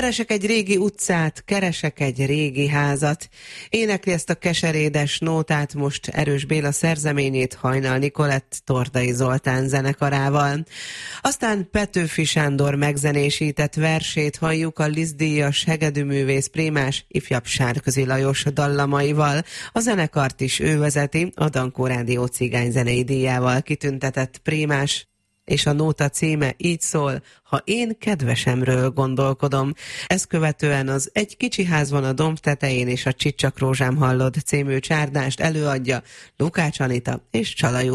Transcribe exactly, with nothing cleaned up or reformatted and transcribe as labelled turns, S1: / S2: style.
S1: Keresek egy régi utcát, keresek egy régi házat. Énekli ezt a keserédes nótát most Erős Béla szerzeményét Hajnal Nikolett Tordai Zoltán zenekarával. Aztán Petőfi Sándor megzenésített versét halljuk a Liszt-díjas hegedűművész Prémás ifjabb Sárközi Lajos dallamaival. A zenekart is ő vezeti, a Dankó Rádió cigányzenei díjával kitüntetett Prémás, és a nóta címe így szól: Ha én kedvesemről gondolkodom. Ezt követően az Egy kicsi ház van a domb tetején és a Csicsak rózsám hallod című csárdást előadja Lukács Anita és Csalai